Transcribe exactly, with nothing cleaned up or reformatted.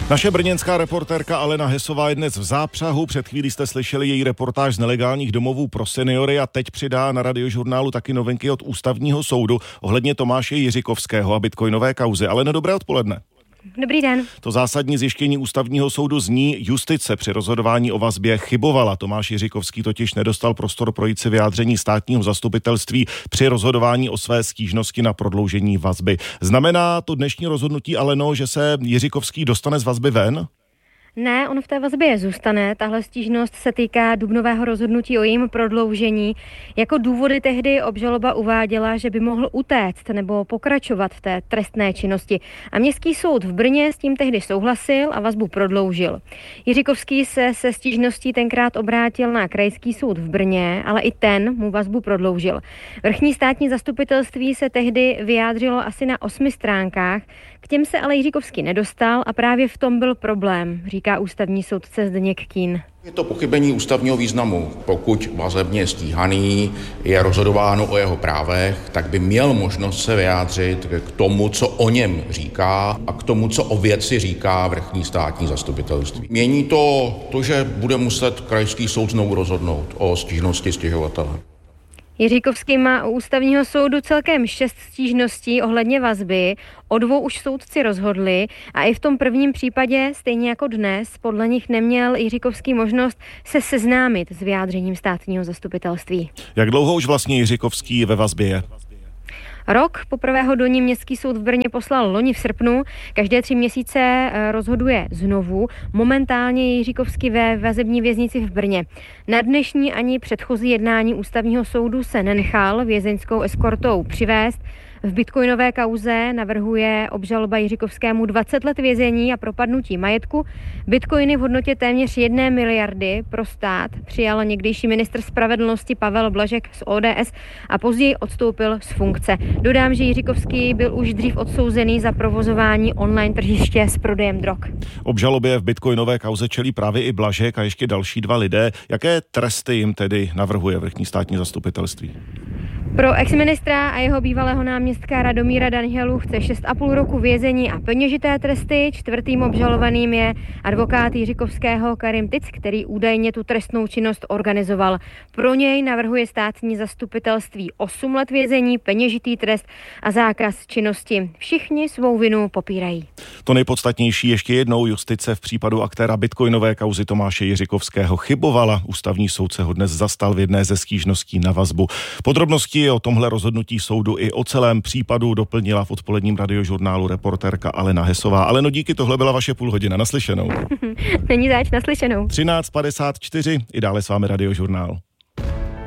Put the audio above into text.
Naše brněnská reportérka Alena Hesová je dnes v zápřahu. Před chvílí jste slyšeli její reportáž z nelegálních domovů pro seniory a teď přidá na Radiožurnálu taky novinky od Ústavního soudu ohledně Tomáše Jiřikovského a bitcoinové kauzy. Aleno, dobré odpoledne. Dobrý den. To zásadní zjištění Ústavního soudu zní: justice při rozhodování o vazbě chybovala. Tomáš Jiřikovský totiž nedostal prostor projít si vyjádření státního zastupitelství při rozhodování o své stížnosti na prodloužení vazby. Znamená to dnešní rozhodnutí, Aleno, že se Jiřikovský dostane z vazby ven? Ne, on v té vazbě zůstane. Tahle stížnost se týká dubnového rozhodnutí o jejím prodloužení. Jako důvody tehdy obžaloba uváděla, že by mohl utéct nebo pokračovat v té trestné činnosti. A městský soud v Brně s tím tehdy souhlasil a vazbu prodloužil. Jiřikovský se se stížností tenkrát obrátil na krajský soud v Brně, ale i ten mu vazbu prodloužil. Vrchní státní zastupitelství se tehdy vyjádřilo asi na osmi stránkách, k těm se ale Jiřikovský nedostal a právě v tom byl problém, říká ústavní soudce Zdeněk Kín. Je to pochybení ústavního významu. Pokud vazebně stíhaný je rozhodováno o jeho právech, tak by měl možnost se vyjádřit k tomu, co o něm říká, a k tomu, co o věci říká vrchní státní zastupitelství. Mění to to, že bude muset krajský soud znovu rozhodnout o stížnosti stěžovatele. Jiřikovský má u Ústavního soudu celkem šest stížností ohledně vazby, o dvou už soudci rozhodli a i v tom prvním případě, stejně jako dnes, podle nich neměl Jiřikovský možnost se seznámit s vyjádřením státního zastupitelství. Jak dlouho už vlastně Jiřikovský ve vazbě je? Rok. Poprvé ho do ní městský soud v Brně poslal loni v srpnu. Každé tři měsíce rozhoduje znovu. Momentálně je Jiřikovský ve vazební věznici v Brně. Na dnešní ani předchozí jednání Ústavního soudu se nenechal vězeňskou eskortou přivést. V bitcoinové kauze navrhuje obžaloba Jiřikovskému dvacet let vězení a propadnutí majetku. Bitcoiny v hodnotě téměř jedné miliardy pro stát přijal někdejší ministr spravedlnosti Pavel Blažek z O D S a později odstoupil z funkce. Dodám, že Jiřikovský byl už dřív odsouzený za provozování online tržiště s prodejem drog. Obžalobě v bitcoinové kauze čelí právě i Blažek a ještě další dva lidé. Jaké tresty jim tedy navrhuje vrchní státní zastupitelství? Pro exministra a jeho bývalého náměstka Radomíra Danielu chce šest a půl roku vězení a peněžité tresty. Čtvrtým obžalovaným je advokát Jiřikovského Karim Tic, který údajně tu trestnou činnost organizoval. Pro něj navrhuje státní zastupitelství osm let vězení, peněžitý trest a zákaz činnosti. Všichni svou vinu popírají. To nejpodstatnější ještě jednou: justice v případu aktéra bitcoinové kauzy Tomáše Jiřikovského chybovala. Ústavní soud se ho dnes zastal v jedné ze stížností na vazbu. Podrobnosti o tomhle rozhodnutí soudu i o celém případu doplnila v odpoledním Radiožurnálu reportérka Alena Hesová. Aleno, díky, tohle byla vaše půl hodina. Naslyšenou. Není zač, naslyšenou. třináct padesát čtyři, i dále s vámi Radiožurnál.